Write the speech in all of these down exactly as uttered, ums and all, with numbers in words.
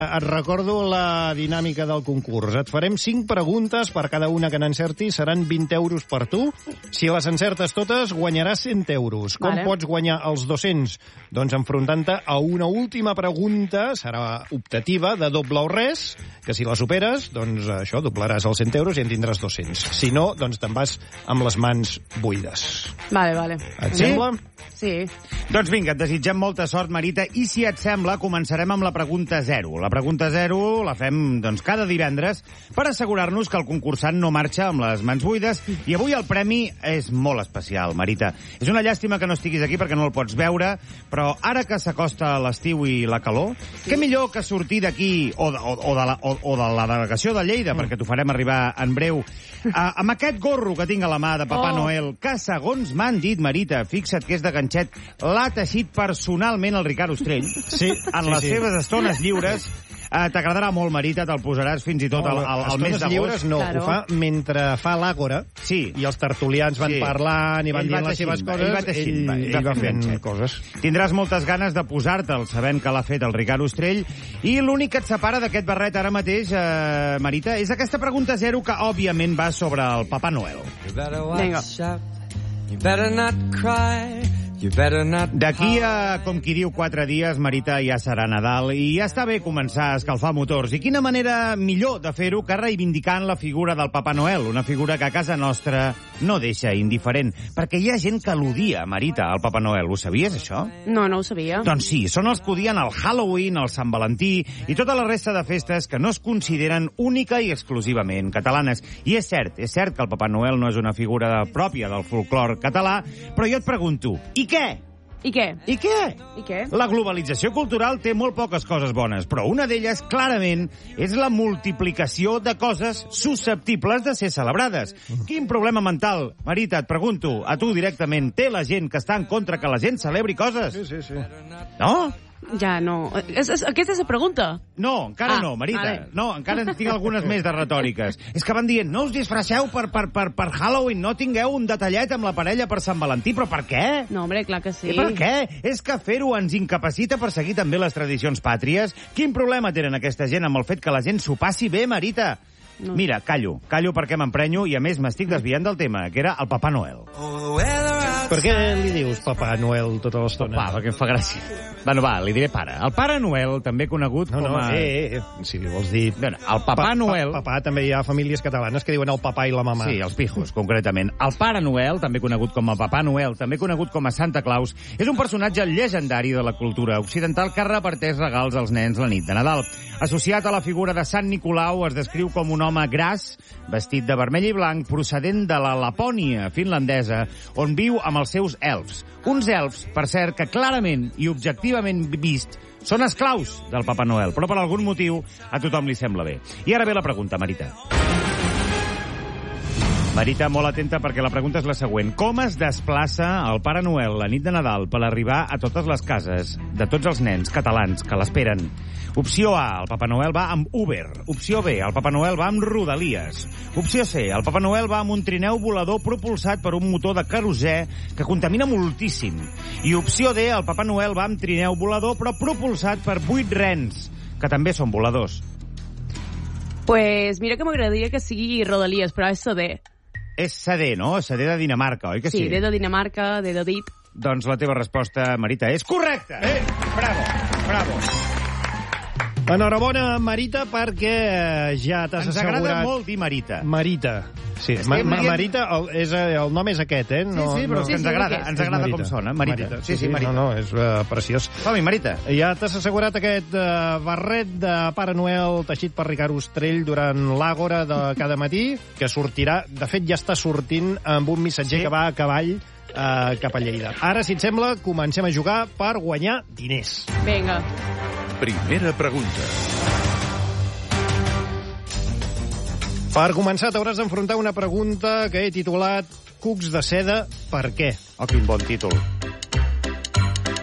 Et recordo la dinàmica del concurs. Et farem cinc preguntes per cada una que n'encerti. Seran vint euros per tu. Si les encertes totes, guanyaràs cent euros. Com Vale. pots guanyar els dos-cents? Doncs enfrontant-te a una última pregunta, serà optativa, de doble o res, que si la superes, doncs això, doblaràs els cent euros i en tindràs dos-cents. Si no, doncs te'n vas amb les mans buides. Vale, vale. Et Sí? sembla? Sí. Doncs vinga, et desitgem molta sort, Marita, i si et sembla, començarem amb la pregunta zero. La pregunta zero la fem doncs, cada divendres per assegurar-nos que el concursant no marxa amb les mans buides, i avui el premi és molt especial, Marita. És una llàstima que no estiguis aquí perquè no el pots veure, però ara que s'acosta l'estiu i la calor, què millor que sortir d'aquí, o, de, o, o, de la, o, o de la delegació de Lleida, perquè t'ho farem arribar en breu, a, amb aquest gorro que tinc a la mà de Papà Oh. Noel, que segons m'han dit, Marita, fixa't que és de ganxet, l'ha teixit personalment el Ricard Ostrell. Sí. En sí, les sí. seves estones lliures. Eh, T'agradarà molt, Marita, te'l posaràs fins i tot al, al, al mes Estones d'agost. lliures no, Claro. ho fa mentre fa l'àgora. Sí. I els tertulians van Sí. parlant i van Ell va dient les teixint, seves coses. ell va teixint, ell, va, ell ell va va fent fent ganxet. coses. Tindràs moltes ganes de posar-te'l, sabent que l'ha fet el Ricard Ostrell, i l'únic que et separa d'aquest barret ara mateix, eh, Marita, és aquesta pregunta zero que, òbviament, va sobre el Papà Noel. Vinga. You better not cry. You better not... D'aquí a, com qui diu, quatre dies, Marita, ja serà Nadal, i ja està bé començar a escalfar motors. I quina manera millor de fer-ho que reivindicant la figura del Papà Noel, una figura que a casa nostra no deixa indiferent, perquè hi ha gent que l'odia, Marita, el Papà Noel. Ho sabies, això? No, no ho sabia. Doncs sí, són els que odien el Halloween, el Sant Valentí i tota la resta de festes que no es consideren única i exclusivament catalanes. I és cert, és cert que el Papà Noel no és una figura pròpia del folclor català, però jo et pregunto, i què? I què? I què? I què? La globalització cultural té molt poques coses bones, però una d'elles, clarament, és la multiplicació de coses susceptibles de ser celebrades. Quin problema mental, Marita, et pregunto, a tu directament, té la gent que està en contra que la gent celebri coses? Sí, sí, sí. No? Ja, no. És, és, aquesta és la pregunta? No, encara Ah, no, Marita. vale. No, encara en tinc algunes més de retòriques. És que van dient, no us disfresseu per, per, per, per Halloween, no tingueu un detallet amb la parella per Sant Valentí, però per què? No, hombre, clar que sí. I per què? És que fer-ho ens incapacita per seguir també les tradicions pàtries? Quin problema tenen aquesta gent amb el fet que la gent s'ho passi bé, Marita? No. Mira, callo. Callo perquè m'emprenyo i, a més, m'estic desviant del tema, que era el Papà Noel. Per què li dius Papà Noel tota l'estona? Va, perquè em fa gràcia. Bueno, va, li diré pare. El Pare Noel, també conegut No, com no, a... eh, eh, si li vols dir... Bueno, el Papà Pa- Noel... Pa, papà, també hi ha famílies catalanes que diuen el papà i la mamà. Sí, els pijos, concretament. El Pare Noel, també conegut com a Papà Noel, també conegut com a Santa Claus, és un personatge llegendari de la cultura occidental que reparteix regals als nens la nit de Nadal. Associat a la figura de Sant Nicolau, es descriu com un home gras, vestit de vermell i blanc, procedent de la Lapònia finlandesa, on viu amb els seus elfs. Uns elfs, per cert, que clarament i objectivament vist són esclaus del Papà Noel, però per algun motiu a tothom li sembla bé. I ara ve la pregunta, Marita. Marita, molt atenta, perquè la pregunta és la següent. Com es desplaça el Pare Noel la nit de Nadal per arribar a totes les cases de tots els nens catalans que l'esperen? Opció A, el Papa Noel va amb Uber. Opció B, el Papa Noel va amb Rodalies. Opció C, el Papa Noel va amb un trineu volador propulsat per un motor de querosè que contamina moltíssim. I opció D, el Papa Noel va amb trineu volador però propulsat per vuit rens, que també són voladors. Pues mira que m'agradaria que sigui Rodalies, però és C D. És C D, no? C D de Dinamarca, oi que sí? Sí, D de Dinamarca, D de dit. Doncs la teva resposta, Marita, és correcta! Eh? Bravo, bravo. Enhorabona, Marita, perquè ja t'has Ens assegurat... agrada molt dir Marita. Marita. Sí, Estem ma, ma, dient- Marita, el, és, eh, el nom és aquest, eh? No, sí, sí, però no... és que ens sí, agrada, sí, ens És agrada Marita. com sona. Marita. Sí, sí, Marita. No, no, és uh, preciós. Som-hi, Marita. Ja t'has assegurat aquest uh, barret de Pare Noel teixit per Ricard Ostrell durant l'àgora de cada matí, que sortirà, de fet ja està sortint amb un missatger Sí. que va a cavall uh, cap a Lleida. Ara, si et sembla, comencem a jugar per guanyar diners. Vinga. Primera pregunta. Per començar, t'hauràs d'enfrontar una pregunta que he titulat Cucs de seda, per què? Oh, quin bon títol.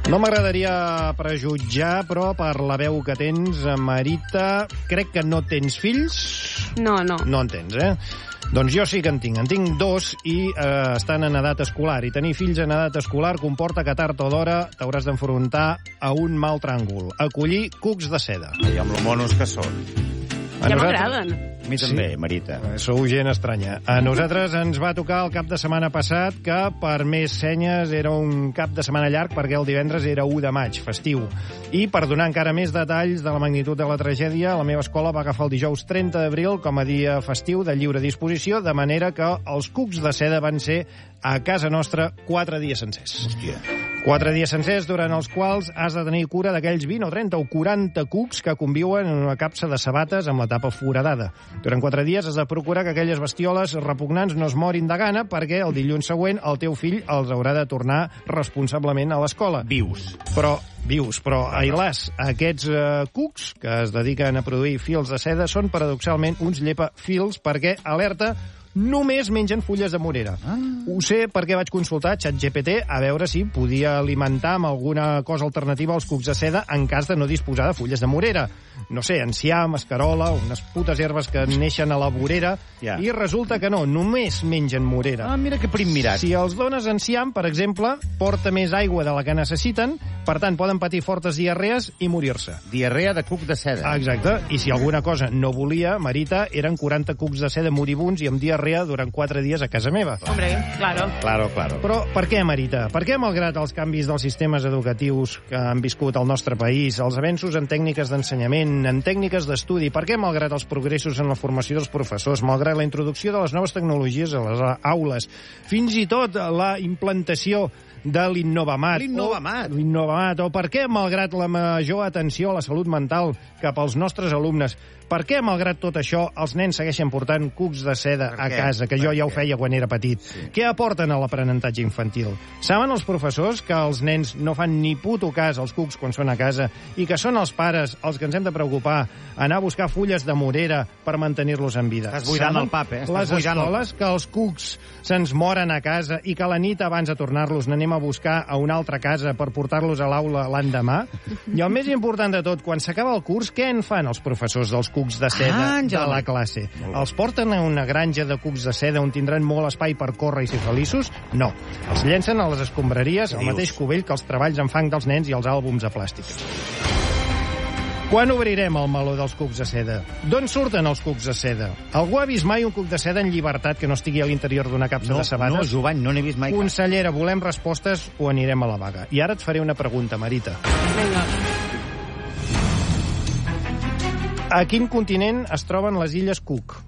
No m'agradaria prejutjar, però per la veu que tens, Marita, crec que no tens fills? No, no. No en tens, eh? Doncs jo sí que en tinc. En tinc dos i eh, estan en edat escolar. I tenir fills en edat escolar comporta que tard o d'hora t'hauràs d'enfrontar a un mal tràngol. Acollir cucs de seda. I amb lo monos que són. Ja m'agraden. A mi també, Sí. Marita. Sou gent estranya. A nosaltres ens va tocar el cap de setmana passat, que per més senyes era un cap de setmana llarg, perquè el divendres era u de maig, festiu. I per donar encara més detalls de la magnitud de la tragèdia, la meva escola va agafar el dijous trenta d'abril com a dia festiu de lliure disposició, de manera que els cucs de seda van ser a casa nostra quatre dies sencers. Hòstia. Quatre dies sencers durant els quals has de tenir cura d'aquells vint o trenta o quaranta cucs que conviuen en una capsa de sabates amb la tapa foradada. Durant quatre dies has de procurar que aquelles bestioles repugnants no es morin de gana, perquè el dilluns següent el teu fill els haurà de tornar responsablement a l'escola. Vius. Però, vius, però, ai las, aquests eh, cucs que es dediquen a produir fils de seda són paradoxalment uns llepafils, perquè, alerta, només mengen fulles de morera. Ah. Ho sé perquè vaig consultar ChatGPT a veure si podia alimentar amb alguna cosa alternativa als cucs de seda en cas de no disposar de fulles de morera. No sé, enciam, escarola, unes putes herbes que neixen a la vorera, Ja. i resulta que no, només mengen morera. Ah, mira que prim mirat. Si els dones enciam, per exemple, porta més aigua de la que necessiten, per tant, poden patir fortes diarrees i morir-se. Diarrea de cuc de seda. Ah, exacte. I si alguna cosa no volia, Marita, eren quaranta cucs de seda moribuns i amb diarrea durant quatre dies a casa meva. Hombre, claro. Claro, claro. Però per què, Marita? Per què, malgrat els canvis dels sistemes educatius que han viscut al nostre país, els avenços en tècniques d'ensenyament, en tècniques d'estudi, per què, malgrat els progressos en la formació dels professors, malgrat la introducció de les noves tecnologies a les aules, fins i tot la implantació de l'Innovamat. L'Innovamat. O, L'Innovamat. O per què, malgrat la major atenció a la salut mental cap als nostres alumnes, per què, malgrat tot això, els nens segueixen portant cucs de seda Per a què? casa, que Per jo ja ho què? feia quan era petit? Sí. Què aporten a l'aprenentatge infantil? Saben els professors que els nens no fan ni puto cas als cucs quan són a casa i que són els pares els que ens hem de preocupar anar a buscar fulles de morera per mantenir-los en vida? Estàs buidant Saben el pap, eh? Estàs les buidant el escoles que els cucs se'ns moren a casa i que la nit abans de tornar-los n'anem a buscar a una altra casa per portar-los a l'aula l'endemà? I el més important de tot, quan s'acaba el curs, què en fan els professors dels cucs de seda Ah, de la classe? Els porten a una granja de cucs de seda on tindran molt espai per córrer i ser feliços? No. Els llencen a les escombraries al mateix cubell que els treballs en fang dels nens i els àlbums de plàstic. Quan obrirem el meló dels cucs de seda? D'on surten els cucs de seda? Algú ha vist mai un cuc de seda en llibertat que no estigui a l'interior d'una capsa No, de sabates? no, Jovany, no n'he vist mai. Consellera, volem respostes o anirem a la vaga? I ara et faré una pregunta, Marita. Vinga. A quin continent es troben les illes Cook?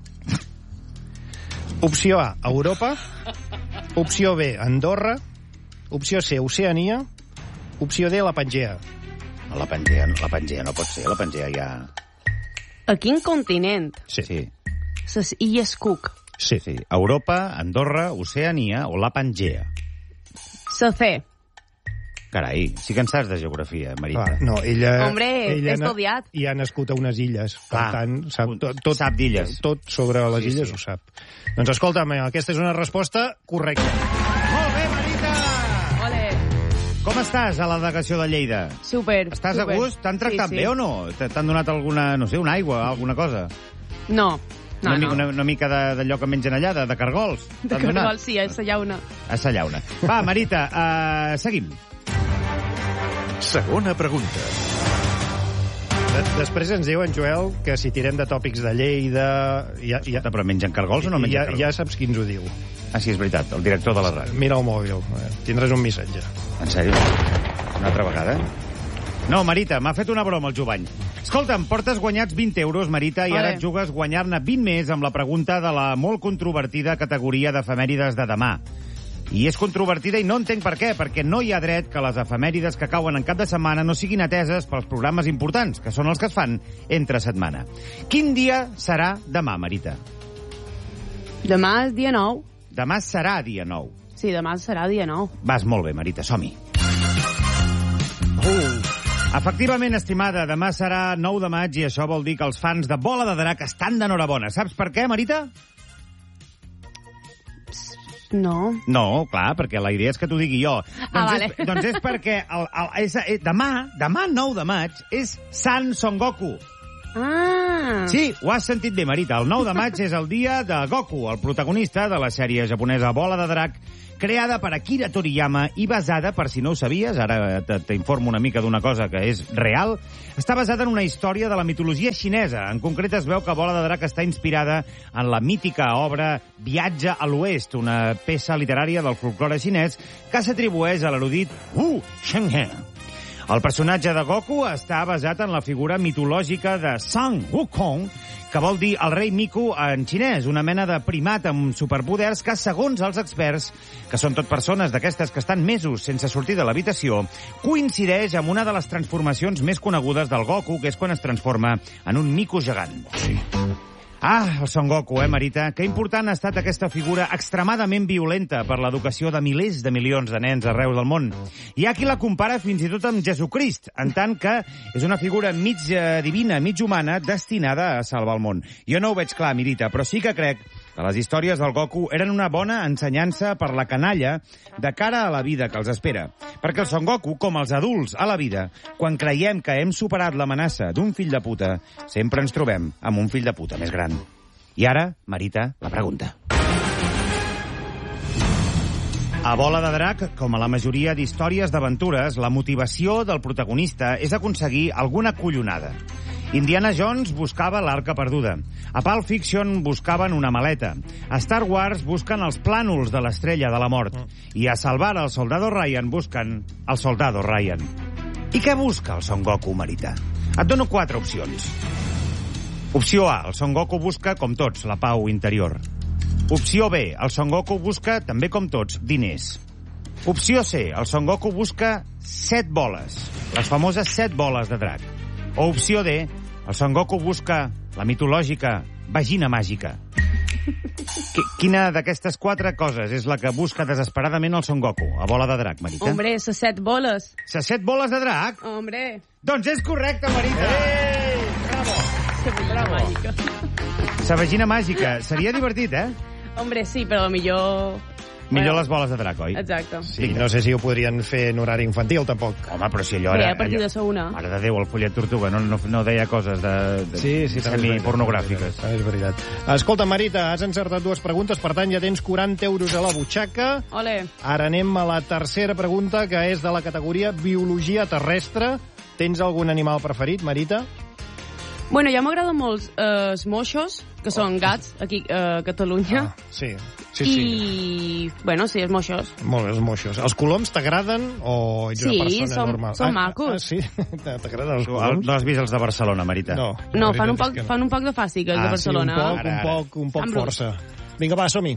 Opció A, Europa. Opció B, Andorra. Opció C, Oceania. Opció D, la Pangea. La Pangea, la Pangea no pot ser, la Pangea ja... A quin continent? Sí. Sí, Les Illes Cook. Sí. sí. Europa, Andorra, Oceania o la Pangea. La C. Carai, sí que en saps de geografia, Marita. Clar, no, ella... Hombre, ella he estudiat. I ha nascut a unes illes. Per Clar, tant, sap tot, tot, sap d'illes. Tot sobre les Sí, illes sí. ho sap. Doncs escolta'm, aquesta és una resposta correcta. Molt bé, Marita! Ole. Com estàs a la delegació de Lleida? Super, Estàs super. a gust? T'han tractat sí, sí. bé o no? T'han donat alguna, no sé, una aigua, alguna cosa? No, no, una, mi- no. una, una mica de- d'allò que mengen allà, de, de cargols? De T'han donat? cargol, sí, a la llauna. A sa llauna. Va, Marita, uh, seguim. Segona pregunta. De- Després ens diu en Joel que si tirem de tòpics de Lleida... Ja, ja, Però mengen cargols o no mengen ja, cargols? ja saps qui ens ho diu. Ah, sí, és veritat, el director de la ràdio. Mira el mòbil, eh, tindràs un missatge. En sèrio? Una altra vegada? No, Marita, m'ha fet una broma el Jovany. Escolta'm, portes guanyats vint euros, Marita, i ara Ole. et jugues guanyar-ne vint més amb la pregunta de la molt controvertida categoria d'efemèrides de demà. I és controvertida i no entenc per què, perquè no hi ha dret que les efemèrides que cauen en cap de setmana no siguin ateses pels programes importants, que són els que es fan entre setmana. Quin dia serà demà, Marita? Demà és dia nou. Demà serà dia nou. Sí, demà serà dia nou. Vas molt bé, Marita, som-hi. Uh. Efectivament, estimada, demà serà nou de maig i això vol dir que els fans de Bola de Drac estan d'enhorabona. Saps per què, Marita? No. No, clar, perquè la idea és que t'ho digui jo. Ah, doncs, vale. és, doncs és perquè el, el, és, és, demà, demà nou de maig, és Sant Son Goku. Ah. Sí, ho has sentit bé, Marita. El nou de maig és el dia de Goku, el protagonista de la sèrie japonesa Bola de Drac, creada per Akira Toriyama i basada, per si no ho sabies, ara t'informo una mica d'una cosa que és real, està basada en una història de la mitologia xinesa. En concret es veu que Bola de Drac està inspirada en la mítica obra Viatge a l'Oest, una peça literària del folklore xinès que s'atribueix a l'erudit Wu Shenghe. El personatge de Goku està basat en la figura mitològica de Sun Wukong, que vol dir el rei Miku en xinès, una mena de primat amb superpoders que, segons els experts, que són tot persones d'aquestes que estan mesos sense sortir de l'habitació, coincideix amb una de les transformacions més conegudes del Goku, que és quan es transforma en un Miku gegant. Sí. Ah, el Son Goku, eh, Marita? Que important ha estat aquesta figura extremadament violenta per l'educació de milers de milions de nens arreu del món. Hi ha qui la compara fins i tot amb Jesucrist, en tant que és una figura mig divina, mig humana, destinada a salvar el món. Jo no ho veig clar, Mirita, però sí que crec que les històries del Goku eren una bona ensenyança per la canalla de cara a la vida que els espera. Perquè el Son Goku, com els adults a la vida, quan creiem que hem superat l'amenaça d'un fill de puta, sempre ens trobem amb un fill de puta més gran. I ara, Marita, la pregunta. A Bola de Drac, com a la majoria d'històries d'aventures, la motivació del protagonista és aconseguir alguna collonada. Indiana Jones buscava l'arca perduda. A Pulp Fiction buscaven una maleta. A Star Wars busquen els plànols de l'estrella de la mort. I a Salvar el Soldado Ryan busquen el Soldado Ryan. I què busca el Son Goku, Marita? Et dono quatre opcions. Opció A, el Son Goku busca, com tots, la pau interior. Opció B, el Son Goku busca, també com tots, diners. Opció C, el Son Goku busca set boles, les famoses set boles de drac. O opció D, el Son Goku busca la mitològica vagina màgica. Quina d'aquestes quatre coses és la que busca desesperadament el Son Goku a Bola de Drac, Marita? Hombre, ses set boles. Ses set boles de drac? Hombre. Doncs és correcte, Marita! Ei! Bravo! Que vagina màgica. Sa vagina màgica. Seria divertit, eh? Hombre, sí, però millor... Millor bueno, les boles de drac, oi? Exacte. Sí, no sé si ho podrien fer en horari infantil, tampoc. Home, però si allò Bé, era... a partir de la una. Mare de Déu, el follet tortuga no, no, no deia coses de, de Sí, sí, semipornogràfiques. És veritat. Escolta, Marita, has encertat dues preguntes, per tant ja tens quaranta euros a la butxaca. Ole. Ara anem a la tercera pregunta, que és de la categoria Biologia terrestre. Tens algun animal preferit, Marita? Bueno, ja m'agraden molt eh, els moixos, que són gats, aquí eh, a Catalunya. Ah, sí, sí, sí. I, bueno, sí, els moixos. Molt bé, els moixos. Els coloms t'agraden o ets una Sí, persona són- normal? són ah, macos. Ah, sí? T'agraden els Tu, coloms? no has vist els de Barcelona, Marita? No. No, la fan un, veritat poc, és que no. fan un poc de fàstic, els Ah, de Barcelona. Sí, un poc, Ara, un ara. poc, un poc Fan brut. força. Vinga, va, som-hi.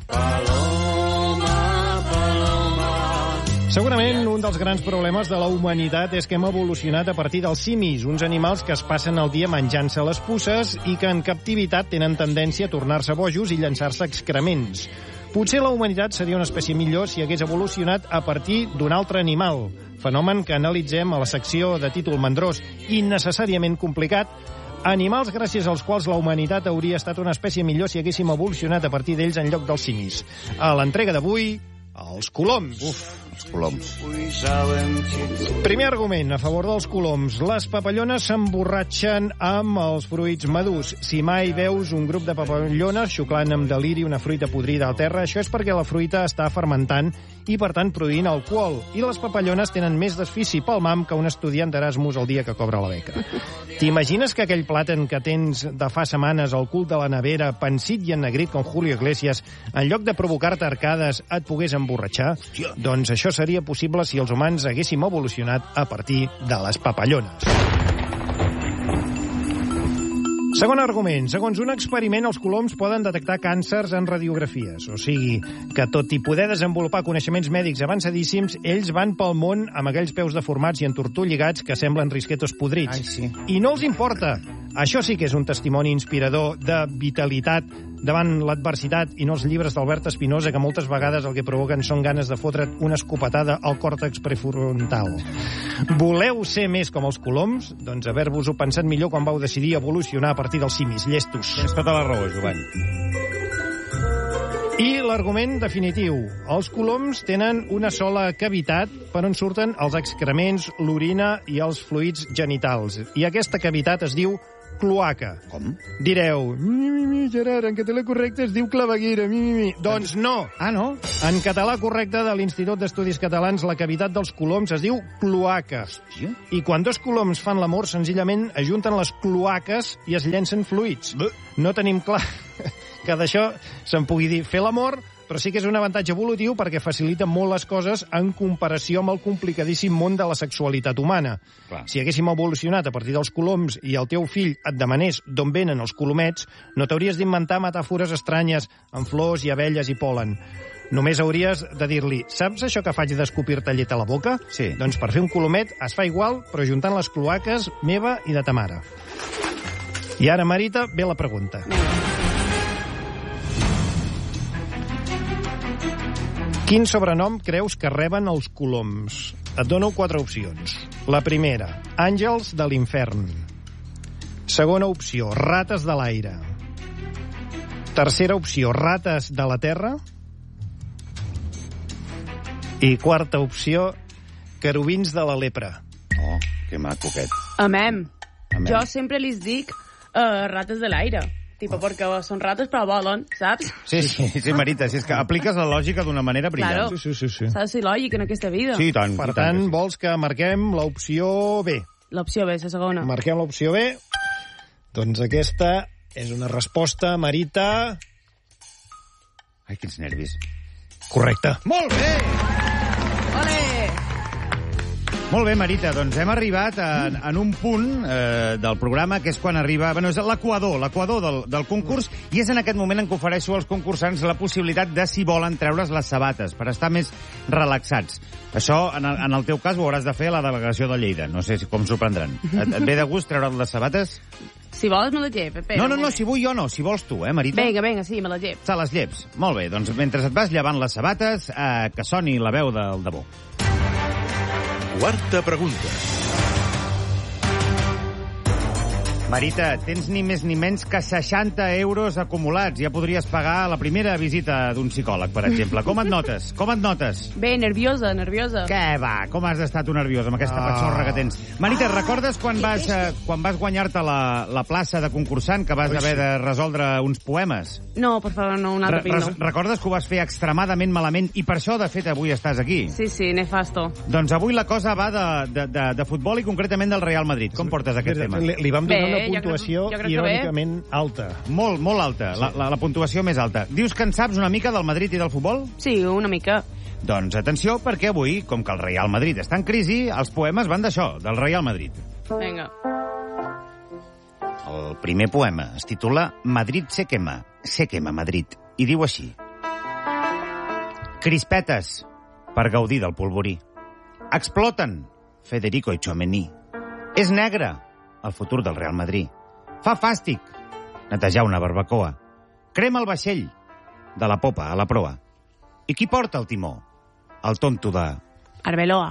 Segurament un dels grans problemes de la humanitat és que hem evolucionat a partir dels simis, uns animals que es passen el dia menjant-se les puces i que en captivitat tenen tendència a tornar-se bojos i llançar-se excrements. Potser la humanitat seria una espècie millor si hagués evolucionat a partir d'un altre animal, fenomen que analitzem a la secció de títol mandrós innecessàriament complicat, animals gràcies als quals la humanitat hauria estat una espècie millor si haguéssim evolucionat a partir d'ells en lloc dels simis. A l'entrega d'avui, els coloms. Uf, Els coloms. primer argument a favor dels coloms. Les papallones s'emborratxen amb els fruits madurs. Si mai veus un grup de papallones xuclant amb deliri una fruita podrida al terra, això és perquè la fruita està fermentant i, per tant, produint alcohol. I les papallones tenen més desfici pel mam que un estudiant d'Erasmus el dia que cobra la beca. T'imagines que aquell plàtan que tens de fa setmanes al cul de la nevera, pensit i ennegrit com Julio Iglesias, en lloc de provocar-te arcades, et pogués emborratxar? Doncs això seria possible si els humans haguéssim evolucionat a partir de les papallones. Segon argument. Segons un experiment, els coloms poden detectar càncers en radiografies. O sigui, que tot i poder desenvolupar coneixements mèdics avançadíssims, ells van pel món amb aquells peus deformats i entortolligats que semblen risquetos podrits. Ai, sí. I no els importa. Això sí que és un testimoni inspirador de vitalitat davant l'adversitat i no els llibres d'Albert Espinosa, que moltes vegades el que provoquen són ganes de fotre't una escopetada al còrtex prefrontal. Voleu ser més com els coloms? Doncs haver-vos-ho pensat millor quan vau decidir evolucionar a partir dels simis llestos. Tens tota la raó, Joan. I la l'argument definitiu. Els coloms tenen una sola cavitat per on surten els excrements, l'orina i els fluids genitals. I aquesta cavitat es diu cloaca. Com? Direu, mi, mi, mi, Gerard, en català correcte es diu claveguera, mi, mi, mi. Doncs no. Ah, no? En català correcte de l'Institut d'Estudis Catalans, la cavitat dels coloms es diu cloaca. Hòstia. I quan dos coloms fan l'amor, senzillament ajunten les cloaques i es llencen fluids. No tenim clar que d'això se'n pugui dir fer l'amor, però sí que és un avantatge evolutiu perquè facilita molt les coses en comparació amb el complicadíssim món de la sexualitat humana. Clar. Si haguéssim evolucionat a partir dels coloms i el teu fill et demanés d'on venen els colomets, no t'hauries d'inventar metàfores estranyes amb flors i abelles i pol·len. Només hauries de dir-li, saps això que faig d'escopir-te llet a la boca? Sí. Doncs per fer un colomet es fa igual, però juntant les cloaques meva i de ta mare. I ara, Marita, ve la pregunta. Quin sobrenom creus que reben els coloms? Et dono quatre opcions. La primera, àngels de l'infern. Segona opció, rates de l'aire. Tercera opció, rates de la terra. I quarta opció, querubins de la lepra. Oh, que maco aquest. Amem. Amem. Jo sempre li dic uh, rates de l'aire. Tipo, perquè són rates però volen, saps? Sí, sí, sí, Marita, si és que apliques la lògica d'una manera brillant. Claro. Sí, sí, sí. S'ha de ser lògic en aquesta vida. Sí, i tant. Per i tant, que sí. vols que marquem l'opció B. L'opció B, la segona. Marquem l'opció B. Doncs aquesta és una resposta, Marita... Ai, quins nervis. Correcte. Molt bé! Ole! Molt bé, Marita, doncs hem arribat en, en un punt eh, del programa que és quan arriba... Bueno, és l'equador, l'equador del, del concurs, i és en aquest moment en què ofereixo als concursants la possibilitat de, si volen, treure's les sabates, per estar més relaxats. Això, en el, en el teu cas, ho hauràs de fer a la delegació de Lleida. No sé si com s'ho prendran. Et, et ve de gust treure't les sabates? Si vols, me la llep, Pepe. No, no, no, si vull jo no, si vols tu, eh, Marita? Vinga, vinga, sí, me la llep. Se les lleps. Molt bé, doncs mentre et vas llevant les sabates, eh, que soni la veu del debò. Quarta pregunta. Marita, tens ni més ni menys que seixanta euros acumulats. Ja podries pagar la primera visita d'un psicòleg, per exemple. Com et notes? Com et notes? Bé, nerviosa, nerviosa. Què va? Com has d'estar tu nerviosa amb aquesta Ah. patxorra que tens? Marita, recordes quan vas, eh, quan vas guanyar-te la, la plaça de concursant, que vas Ui, haver sí. de resoldre uns poemes? No, per favor, no, un altre Re- pic, res- no. Recordes que ho vas fer extremadament malament i per això, de fet, avui estàs aquí? Sí, sí, nefasto. Doncs avui la cosa va de, de, de, de futbol i concretament del Real Madrid. Com portes aquest tema? Li, li vam donar Bé, una jo crec- puntuació jo crec que bé. irònicament alta. Molt, molt alta, la, la, la puntuació més alta. Dius que en saps una mica del Madrid i del futbol? Sí, una mica. Doncs atenció, perquè avui, com que el Real Madrid està en crisi, els poemes van d'això, del Real Madrid. Vinga. El primer poema es titula Madrid se quema, se quema Madrid, i diu així. Crispetes, per gaudir del polvorí. Exploten, Federico i Tchouaméni. És negre, el futur del Real Madrid. Fa fàstic, netejar una barbacoa. Crema el vaixell, de la popa a la proa. I qui porta el timó? El tonto de... Arbeloa.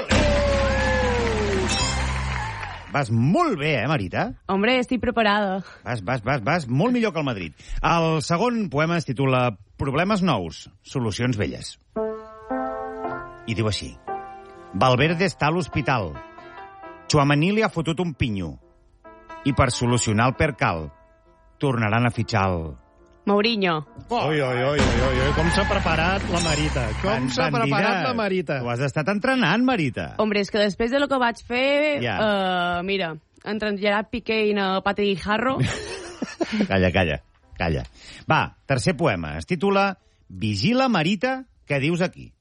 Vas molt bé, eh, Marita? Hombre, estic preparada. Vas, vas, vas, vas molt millor que el Madrid. El segon poema es titula Problemes nous, solucions velles. I diu així. Valverde està a l'hospital. Tchouaméni li ha fotut un pinyo. I per solucionar el percal, tornaran a fitxar el... Mourinho. Ui, ui, ui, ui, ui, com s'ha preparat la Marita. Com s'ha Bandida, preparat la Marita. Tu has estat entrenant, Marita. Hombre, és que després de lo que vaig fer... Ja. Uh, mira, entre Gerard Piqué i na Pati i Jarro... Calla, calla, calla. Va, tercer poema. Es titula Vigila, Marita, què dius aquí?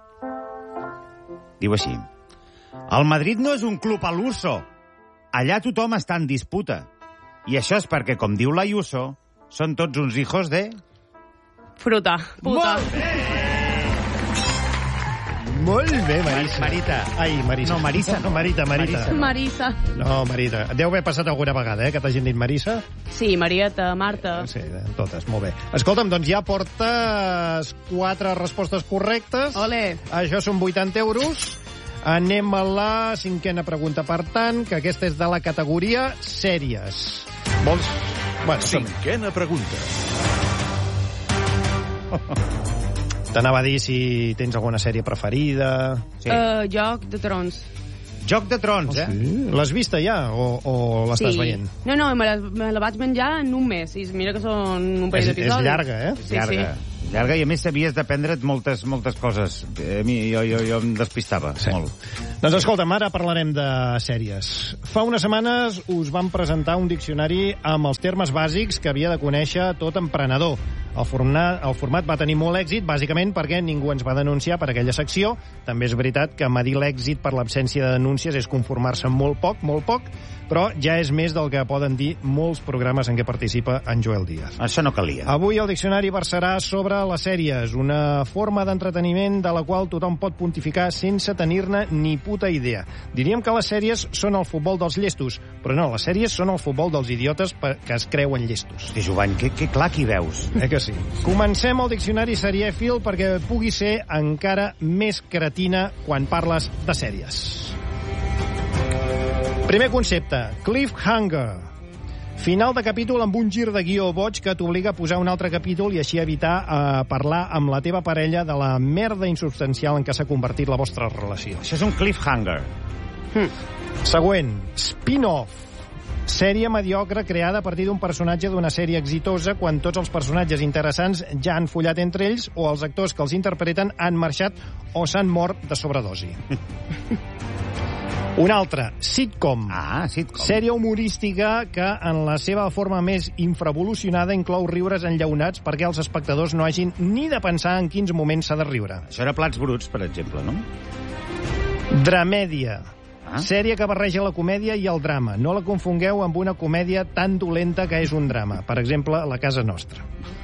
Diu així. El Madrid no és un club a l'Uso. Allà tothom està en disputa. I això és perquè, com diu l'Ayuso, són tots uns hijos de... Fruta. Puta. Molt bé! Molt bé, Marisa. Marita. Ai, Marisa. No, Marisa. No, Marita, Marita. Marisa. No, Marita. Et deu haver passat alguna vegada, eh, que t'hagin dit Marisa. Sí, Marieta, Marta. Sí, totes, molt bé. Escolta'm, doncs ja portes quatre respostes correctes. Ole. Això són vuitanta euros. Anem a la cinquena pregunta, per tant, que aquesta és de la categoria sèries. Vols... Bueno, som-hi. Cinquena pregunta. T'anava a dir si tens alguna sèrie preferida... Sí. Uh, Joc de Trons. Joc de Trons, eh? Sí. L'has vista ja o, o l'estàs sí. veient? No, no, me la, me la vaig menjar en un mes. I mira que són un parell És, d'episodis. és llarga, eh? Sí, llarga. sí. Llarga, i a més sabies d'aprendre't moltes, moltes coses. A mi, jo, jo, jo em despistava, sí. molt. Doncs escolta'm, ara parlarem de sèries. Fa unes setmanes us vam presentar un diccionari amb els termes bàsics que havia de conèixer tot emprenedor. El format, el format va tenir molt èxit, bàsicament perquè ningú ens va denunciar per aquella secció. També és veritat que medir l'èxit per l'absència de denúncies és conformar-se amb molt poc, molt poc, però ja és més del que poden dir molts programes en què participa en Joel Díaz. Això no calia. Avui el diccionari versarà sobre les sèries, una forma d'entreteniment de la qual tothom pot pontificar sense tenir-ne ni puta idea. Diríem que les sèries són el futbol dels llestos, però no, les sèries són el futbol dels idiotes que es creuen llestos. Hosti, Jovany, que, que clar que hi veus. Eh que sí? Comencem el diccionari serièfil perquè pugui ser encara més cretina quan parles de sèries. Primer concepte, cliffhanger. Final de capítol amb un gir de guió boig que t'obliga a posar un altre capítol i així evitar eh, parlar amb la teva parella de la merda insubstancial en què s'ha convertit la vostra relació. Això és un cliffhanger. Hm. Següent, spin-off. Sèrie mediocre creada a partir d'un personatge d'una sèrie exitosa quan tots els personatges interessants ja han follat entre ells o els actors que els interpreten han marxat o s'han mort de sobredosi. Un altre, sitcom. Ah, sitcom. Sèrie humorística que, en la seva forma més infraevolucionada, inclou riures enllaunats perquè els espectadors no hagin ni de pensar en quins moments s'ha de riure. Això era Plats Bruts, per exemple, no? Dramèdia. Ah? Sèrie que barreja la comèdia i el drama. No la confongueu amb una comèdia tan dolenta que és un drama. Per exemple, La casa nostra.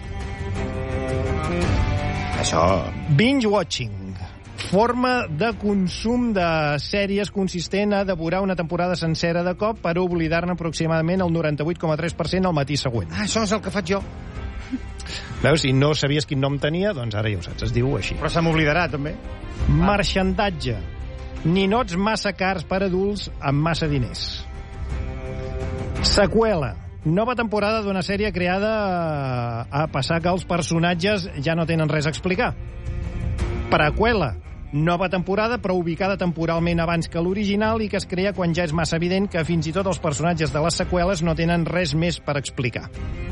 Això... Binge-watching. Forma de consum de sèries consistent a devorar una temporada sencera de cop per oblidar-ne aproximadament el noranta-vuit coma tres per cent al matí següent. Ah, això és el que faig jo. Veus, si no sabies quin nom tenia, doncs ara ja ho saps, es diu així. Però se m'oblidarà, també. Marxandatge. Ninots massa cars per adults amb massa diners. Seqüela. Nova temporada d'una sèrie creada a passar que els personatges ja no tenen res a explicar. Preqüela. Nova temporada, però ubicada temporalment abans que l'original i que es crea quan ja és massa evident que fins i tot els personatges de les seqüeles no tenen res més per explicar.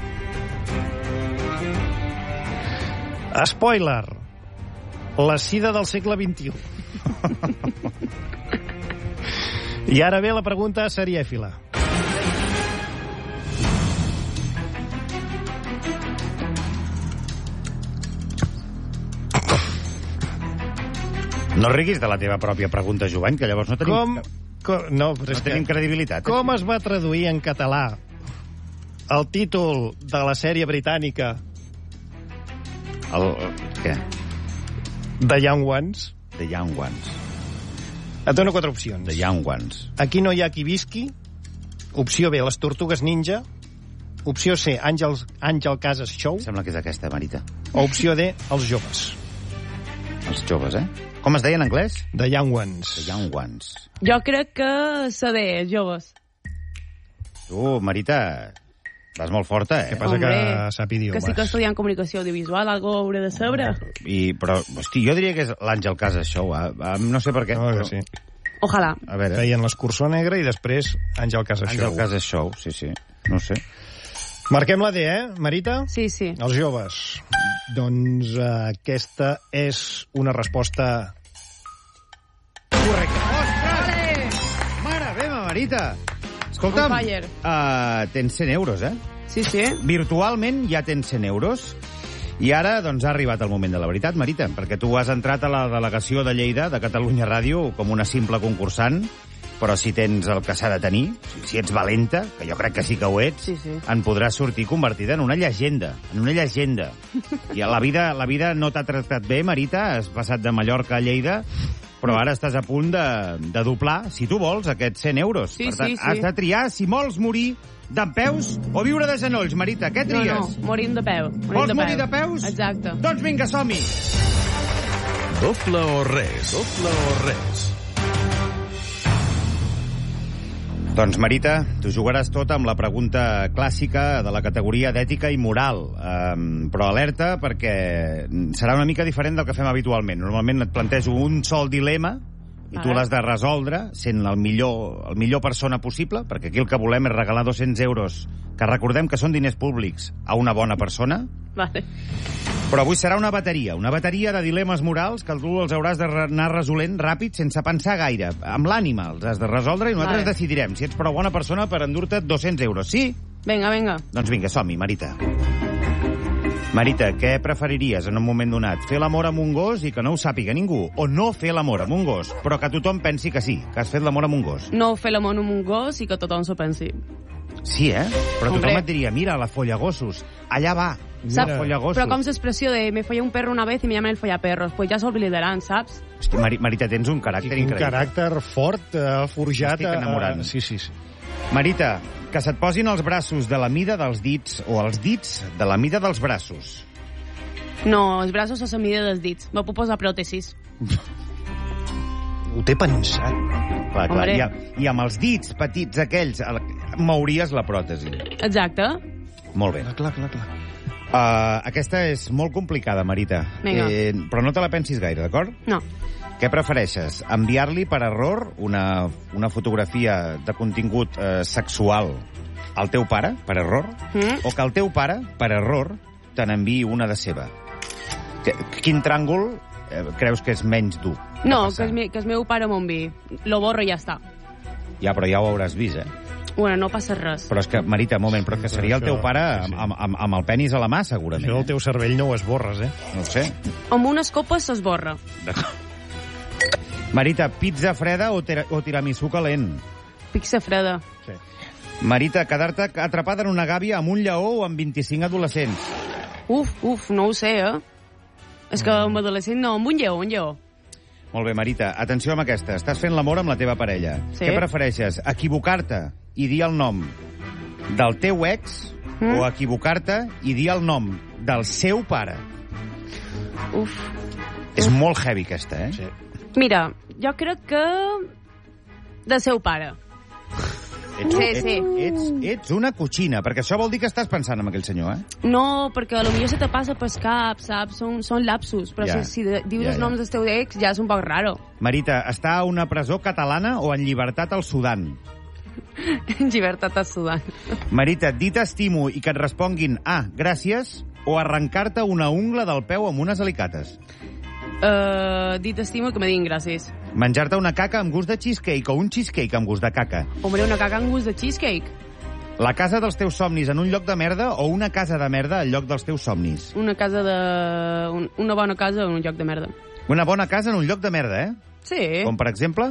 Spoiler. La sida del segle vint-i-u. I ara ve la pregunta serièfila. No riguis de la teva pròpia pregunta, Jovany, que llavors no tenim... Com, com, no, però és no tenim que, credibilitat. com es va traduir en català el títol de la sèrie britànica El, què? The Young Ones? The Young Ones. Et dono quatre opcions. The Young Ones. Aquí no hi ha qui visqui. Opció B, les Tortugues Ninja. Opció C, Àngels, Àngel Casas Show. Sembla que és aquesta, Marita. O opció D, els joves. Els joves, eh? Com es deia en anglès? The Young Ones. The Young Ones. Jo crec que C D, joves. Tu, Marita, vas molt forta, eh? Què passa Hombre, que sap idiomes? Que sí que estudiant comunicació audiovisual, algo hauré de saber. I, però, hosti, jo diria que és l'Àngel Casas Show, eh? No sé per què. No, però... que sí. Ojalà. A veure, Feien l'Escurçó Negre i després Àngel Casas Show. Àngel Casas Show, sí, sí. No sé. Marquem la D, eh, Marita? Sí, sí. Els joves. Doncs uh, aquesta és una resposta correcta. Ostres! Mare meva, Marita! Escolta'm, On fire. uh, tens cent euros, eh? Sí, sí. Virtualment ja tens cent euros. I ara, doncs, ha arribat el moment de la veritat, Marita, perquè tu has entrat a la delegació de Lleida, de Catalunya Ràdio, com una simple concursant, però si tens el que s'ha de tenir, si ets valenta, que jo crec que sí que ho ets, Sí, sí. en podràs sortir convertida en una llegenda, en una llegenda. I la vida, la vida no t'ha tractat bé, Marita, has passat de Mallorca a Lleida, però ara estàs a punt de, de doblar, si tu vols, aquests cent euros. Sí, per tant, sí, sí. has de triar si vols morir d'en peus o viure de genolls, Marita. Què No, tries? no, morim de peu. Morim Vols de morir peu. de peus? Exacte. Doncs vinga, som-hi! Doble o res, doble o res. Doncs, Marita, tu jugaràs tot amb la pregunta clàssica de la categoria d'ètica i moral. Um, però alerta, perquè serà una mica diferent del que fem habitualment. Normalment et plantejo un sol dilema i tu l'has de resoldre sent el millor, el millor persona possible, perquè aquí el que volem és regalar dos-cents euros, que recordem que són diners públics, a una bona persona. Vale. Però avui serà una bateria, una bateria de dilemes morals que tu els hauràs d'anar resolent ràpid, sense pensar gaire. Amb l'ànima els has de resoldre i nosaltres vale. decidirem si ets prou bona persona per endur-te dos-cents euros. Sí? Vinga, vinga. Doncs vinga, som-hi, Marita. Marita, què preferiries en un moment donat? Fer l'amor amb un gos i que no ho sàpiga ningú? O no fer l'amor amb un gos, però que tothom pensi que sí, que has fet l'amor amb un gos? No fer l'amor amb un gos i que tothom s'ho pensi. Sí, eh? Però Hombre. tothom et diria, mira, la follagossos, allà va, mira, Saps? follagossos. Però com l'expressió de me folla un perro una vez y me llaman el follaperros, pues ja s'oblidaran, saps? Hosti, Mari- Marita, tens un caràcter Un increïble. caràcter fort, eh, forjat... M'estic enamorant. Eh, sí, sí, sí. Marita, que se't posin els braços de la mida dels dits o els dits de la mida dels braços. No, els braços a la mida dels dits. Me puc posar pròtesis. Ho té pensat. Clar, clar. Hombre. I, I amb els dits petits aquells el- mouries la pròtesi. Exacte. Molt bé. Clar, clar, clar. Uh, aquesta és molt complicada, Marita. Vinga. Eh, però no te la pensis gaire, d'acord? No. Què prefereixes? Enviar-li per error una, una fotografia de contingut eh, sexual al teu pare, per error? Mm? O que el teu pare, per error, te n'enviï una de seva? Que- Quin tràngol eh, creus que és menys dur? de No, que passar? el, me, que el meu pare m'enviï. Lo borro i ja està. Ja, però ja ho hauràs vist, eh? Bueno, no passa res. Però és que, Marita, un moment, però és que seria el teu Això, pare sí, sí. amb, amb, amb el penis a la mà, segurament. Això del Eh? teu cervell no ho esborres, eh? No ho sé. Amb unes copes s'esborra. D'acord. Marita, pizza freda o, tira, o tiramisú calent? Pizza freda. Sí. Marita, quedar-te atrapada en una gàbia amb un lleó o amb vint-i-cinc adolescents? Uf, uf, no ho sé, eh? És que amb adolescent no, amb un lleó, un lleó. Molt bé, Marita, atenció amb aquesta. Estàs fent l'amor amb la teva parella. Sí. Què prefereixes, equivocar-te i dir el nom del teu ex Mm. o equivocar-te i dir el nom del seu pare? Uf. És molt heavy, aquesta, eh? Sí. Mira, jo crec que del seu pare. Ets, Sí, ets, sí. Ets, ets una cotxina, perquè això vol dir que estàs pensant en aquell senyor, eh? No, perquè a lo millor se te passa pel cap, saps? Són, són lapsus, però Ja. si, si de, dius Ja, els ja. noms del teu ex ja és un poc raro. Marita, està a una presó catalana o en llibertat al Sudan? Llibertat a Sudan. Marita, dir t'estimo i que et responguin ah, gràcies, o arrencar-te una ungla del peu amb unes alicates? Uh, dit estimo que me diguin gràcies. Menjar-te una caca amb gust de cheesecake o un cheesecake amb gust de caca? Hombre, una caca amb gust de cheesecake. La casa dels teus somnis en un lloc de merda o una casa de merda al lloc dels teus somnis? Una casa de... Un, una bona casa en un lloc de merda. Una bona casa en un lloc de merda, eh? Sí. Com, per exemple...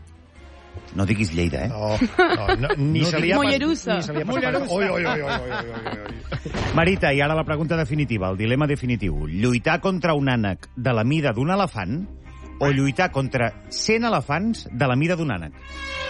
No diguis Lleida, eh? No, no, no, ni No se dic- li ha pas- Mollerussa. Ni se li ha passat. Mollerussa. Ui, ui, ui, ui, ui, ui, ui. Marita, i ara la pregunta definitiva, el dilema definitiu. Lluitar contra un ànec de la mida d'un elefant o lluitar contra cent elefants de la mida d'un ànec?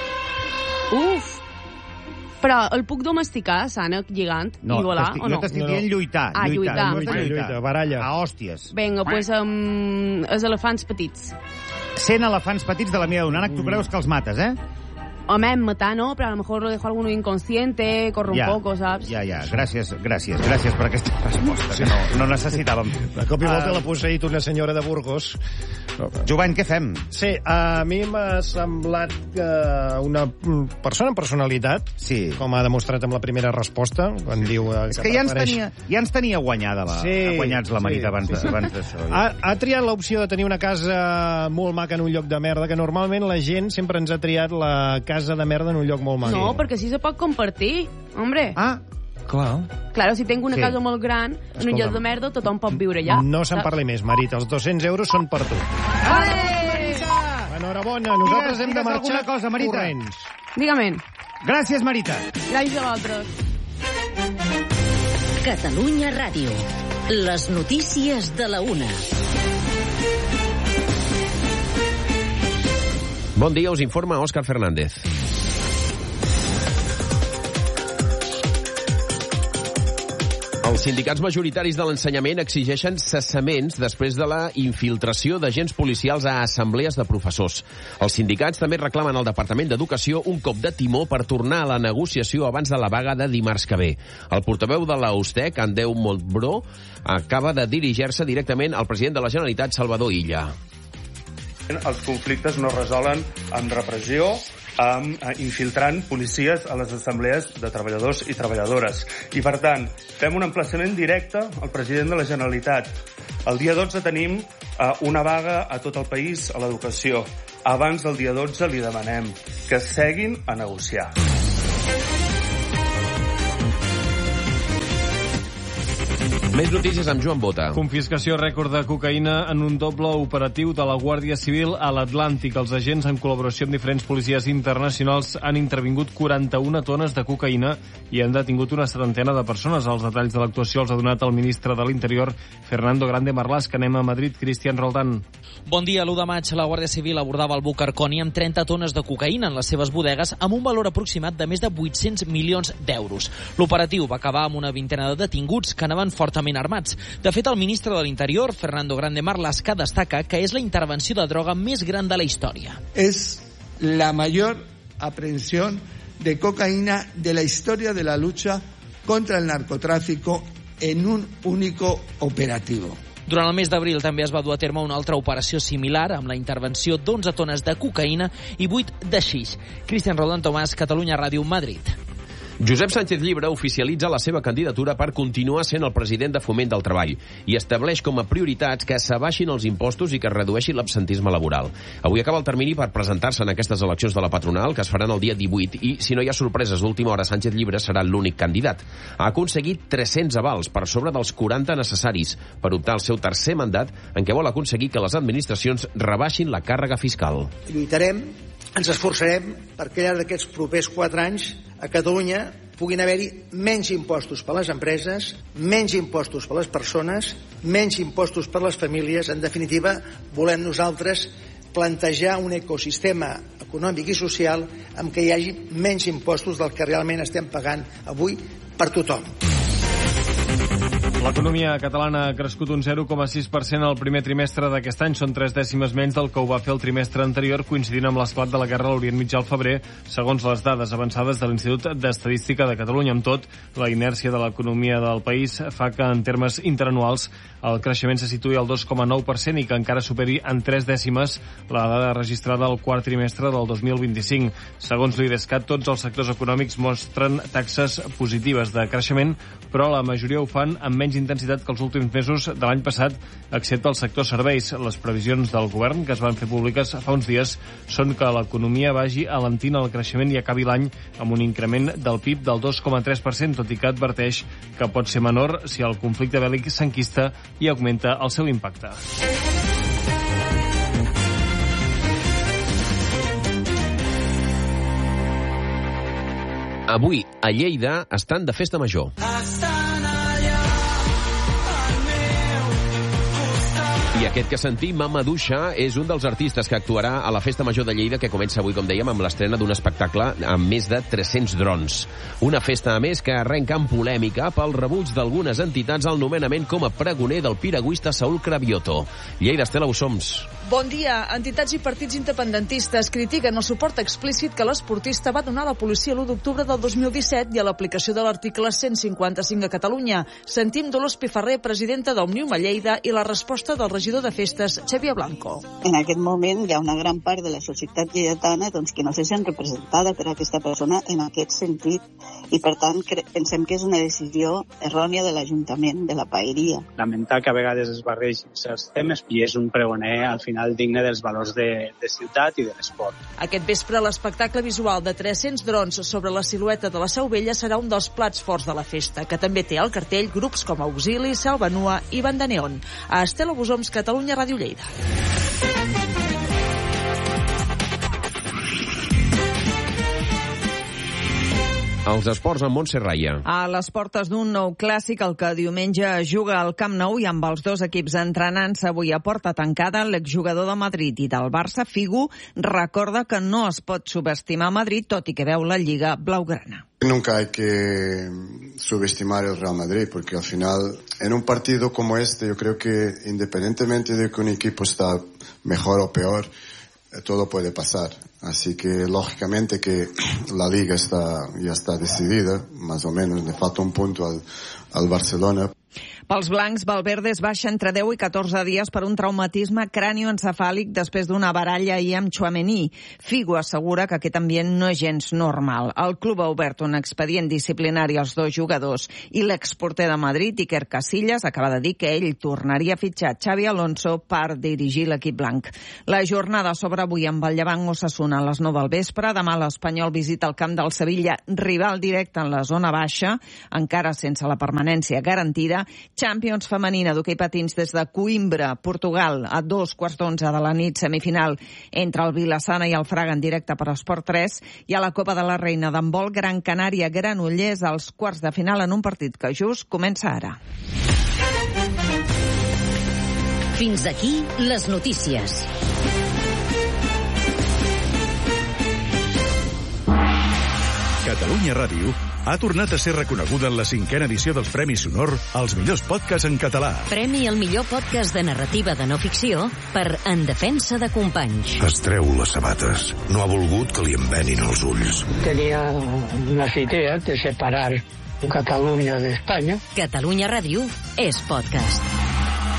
Uf. Però el puc domesticar, sànec, lligant, i volar, t'estic- o no? jo t'estic No, no. dient lluitar. Ah, lluitar. lluitar. Lluitar, Lluita, lluitar. lluita, baralla. A hòsties. Vinga, doncs amb els elefants petits. cent elefants petits de la mida d'un ànec, tu creus que els mates, eh? Home, matar no, però a lo mejor lo dejo alguno inconsciente, corre un poco, saps? Ja, ja. Gràcies, gràcies. Gràcies per aquesta resposta, que no, no necessitàvem. De cop i volta Ah. l'ha posseït una senyora de Burgos. Jovany, què fem? Sí, a mi m'ha semblat que una persona amb personalitat, Sí. com ha demostrat amb la primera resposta, quan diu eh, És que ja ens prefereix- tenia, ja ens tenia guanyada la, Sí, guanyats la Marita sí, abans, sí, sí. abans d'això. Ha, ha triat l'opció de tenir una casa molt maca en un lloc de merda, que normalment la gent sempre ens ha triat la casa de merda en un lloc molt maco. No, perquè així se pot compartir, hombre. Ah, Clar. Claro, si tinc una Sí. casa molt gran, en un Escolta'm. lloc de merda, tothom pot viure allà. No se'n Saps? parli més, Marita. Els dos-cents euros són per tu. Ale! Enhorabona. Nosaltres Digues- hem de digues marxar alguna cosa, Marita. corrents. Dígame. gràcies, Marita. Gràcies a vosaltres. Catalunya Ràdio. Les notícies de la una. Bon dia, us informa Òscar Fernández. Els sindicats majoritaris de l'ensenyament exigeixen cessaments després de la infiltració d'agents policials a assemblees de professors. Els sindicats també reclamen al Departament d'Educació un cop de timó per tornar a la negociació abans de la vaga de dimarts que ve. El portaveu de la USTEC, Andreu Montbró, acaba de dirigir-se directament al president de la Generalitat, Salvador Illa. Els conflictes no resolen amb repressió, amb, eh, infiltrant policies a les assemblees de treballadors i treballadores. I, per tant, fem un emplaçament directe al president de la Generalitat. El dia dotze tenim eh, una vaga a tot el país a l'educació. Abans del dia dotze li demanem que seguin a negociar. Més notícies amb Joan Bota. Confiscació rècord de cocaïna en un doble operatiu de la Guàrdia Civil a l'Atlàntic. Els agents, en col·laboració amb diferents policies internacionals, han intervingut quaranta-una tones de cocaïna i han detingut una setantena de persones. Els detalls de l'actuació els ha donat el ministre de l'Interior, Fernando Grande Marlaska. Anem a Madrid, Cristian Roldán. Bon dia. l'u de maig la Guàrdia Civil abordava el buc Arconi amb trenta tones de cocaïna en les seves bodegues amb un valor aproximat de més de vuit-cents milions d'euros. L'operatiu va acabar amb una vintena de detinguts que anaven fortament armats. De fet, el ministre de l'Interior, Fernando Grande Marlaska, destaca que és la intervenció de droga més gran de la història. Es la mayor aprehensión de cocaína de la historia de la lucha contra el narcotráfico en un único operativo. Durant el mes d'abril també es va dur a terme una altra operació similar amb la intervenció d'onze tones de cocaïna i vuit de xix. Cristian Roldán Tomàs, Catalunya Ràdio, Madrid. Josep Sánchez Llibre oficialitza la seva candidatura per continuar sent el president de Foment del Treball i estableix com a prioritats que s'abaixin els impostos i que es redueixi l'absentisme laboral. Avui acaba el termini per presentar-se en aquestes eleccions de la patronal, que es faran el dia divuit, i si no hi ha sorpreses d'última hora, Sánchez Llibre serà l'únic candidat. Ha aconseguit tres-cents avals, per sobre dels quaranta necessaris, per optar al seu tercer mandat, en què vol aconseguir que les administracions rebaixin la càrrega fiscal. Lluitarem, ens esforçarem perquè al llarg d'aquests propers quatre anys a Catalunya puguin haver-hi menys impostos per a les empreses, menys impostos per a les persones, menys impostos per a les famílies. En definitiva, volem nosaltres plantejar un ecosistema econòmic i social en què hi hagi menys impostos del que realment estem pagant avui per tothom. L'economia catalana ha crescut un zero coma sis per cent al primer trimestre d'aquest any. Són tres dècimes menys del que ho va fer el trimestre anterior, coincidint amb l'esclat de la guerra a l'Orient Mitjà al febrer, segons les dades avançades de l'Institut d'Estadística de Catalunya. Amb tot, la inèrcia de l'economia del país fa que, en termes interanuals, el creixement se situï al dos coma nou per cent i que encara superi en tres dècimes la dada registrada al quart trimestre del dos mil vint-i-cinc. Segons l'IDESCAT, tots els sectors econòmics mostren taxes positives de creixement, però la majoria ho fan amb menys intensitat que els últims mesos de l'any passat, excepte el sector serveis. Les previsions del govern, que es van fer públiques fa uns dies, són que l'economia vagi alentint el creixement i acabi l'any amb un increment del P I B del dos coma tres per cent, tot i que adverteix que pot ser menor si el conflicte bèl·lic s'enquista i augmenta el seu impacte. Avui, a Lleida, estan de festa major. I aquest que sentim, Mama Duixa, és un dels artistes que actuarà a la Festa Major de Lleida, que comença avui, com dèiem, amb l'estrena d'un espectacle amb més de tres-cents drons. Una festa, a més, que arrenca amb polèmica pel rebuig d'algunes entitats al nomenament com a pregoner del piragüista Saúl Cravioto. Lleida, Estela Ussoms. Bon dia. Entitats i partits independentistes critiquen el suport explícit que l'esportista va donar a la policia l'u d'octubre del dos mil disset i a l'aplicació de l'article cent cinquanta-cinc a Catalunya. Sentim Dolors Pifarré, presidenta d'Òmnium a Lleida, i la resposta del regidor de Festes, Xavier Blanco. En aquest moment hi ha una gran part de la societat lleidatana doncs, que no se sent representada per aquesta persona en aquest sentit i, per tant, pensem que és una decisió errònia de l'Ajuntament, de la Paeria. Lamentar que a vegades es barregin certs temes i és un pregoner, al final, digne dels valors de, de ciutat i de l'esport. Aquest vespre, l'espectacle visual de tres-cents drons sobre la silueta de la Seu Vella serà un dels plats forts de la festa, que també té al cartell grups com Auxili, Selva Nua i Bandaneon. A Estela Busoms, Catalunya Ràdio Lleida. Els esports amb Montse Raya. A les portes d'un nou clàssic, el que diumenge juga al Camp Nou i amb els dos equips entrenant-se avui a porta tancada, l'exjugador de Madrid i del Barça, Figo, recorda que no es pot subestimar Madrid, tot i que veu la Lliga blaugrana. Nunca hay que subestimar el Real Madrid, porque al final, en un partido como este, yo creo que independientemente de que un equipo está mejor o peor, todo puede pasar. Así que, lógicamente, que la Liga está ya está decidida, más o menos, le falta un punto al, al Barcelona. Pels blancs, Valverde es baixa entre deu i catorze dies per un traumatisme cranioencefàlic després d'una baralla ahir amb Tchouaméni. Figo assegura que aquest ambient no és gens normal. El club ha obert un expedient disciplinari als dos jugadors i l'exporter de Madrid, Iker Casillas, acaba de dir que ell tornaria a fitxar Xavi Alonso per dirigir l'equip blanc. La jornada s'obre avui amb el Llevant Osasuna a les nou del vespre. Demà l'Espanyol visita el camp del Sevilla, rival directe en la zona baixa, encara sense la permanència garantida. Champions femenina d'hoquei patins des de Coimbra, Portugal, a dos quarts d'onze de la nit, semifinal entre el Vilassana i el Fraga en directe per Esport tres, i a la Copa de la Reina d'handbol, Gran Canària, Granollers, als quarts de final en un partit que just comença ara. Fins aquí les notícies. Catalunya Ràdio ha tornat a ser reconeguda en la cinquena edició dels Premis Sonor als millors podcasts en català. Premi al millor podcast de narrativa de no ficció per En defensa de companys. Es treu les sabates. No ha volgut que li envenin els ulls. Tenía unas ideas de separar Catalunya de España. Catalunya Ràdio és podcast.